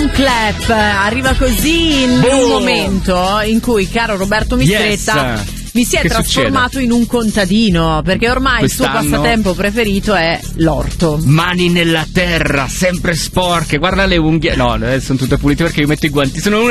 Don't Clap arriva così in un momento in cui, caro Roberto Mistretta, mi si è trasformato in un contadino, perché ormai il suo passatempo preferito è l'orto. Mani nella terra, sempre sporche, guarda le unghie. No, sono tutte pulite perché io metto i guanti. Sono